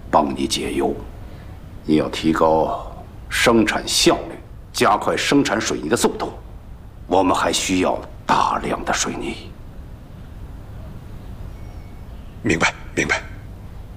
帮你解忧。你要提高生产效率，加快生产水泥的速度。我们还需要大量的水泥。 明白，明白。